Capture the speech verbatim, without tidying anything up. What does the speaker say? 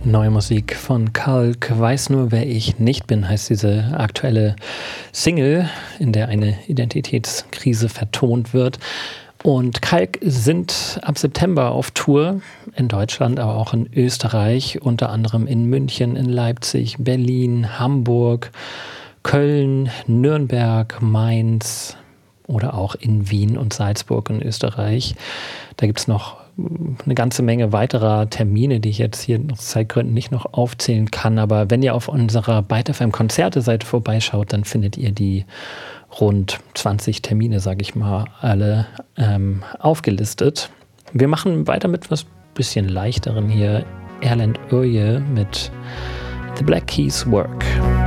Neue Musik von Kalk. Weiß nur, wer ich nicht bin, heißt diese aktuelle Single, in der eine Identitätskrise vertont wird. Und Kalk sind ab September auf Tour in Deutschland, aber auch in Österreich, unter anderem in München, in Leipzig, Berlin, Hamburg, Köln, Nürnberg, Mainz oder auch in Wien und Salzburg in Österreich. Da gibt es noch eine ganze Menge weiterer Termine, die ich jetzt hier aus Zeitgründen nicht noch aufzählen kann. Aber wenn ihr auf unserer Byte F M Konzerte-Seite vorbeischaut, dann findet ihr die rund zwanzig Termine, sage ich mal, alle ähm, aufgelistet. Wir machen weiter mit was bisschen leichteren hier. Erland Oye mit The Black Keys Work.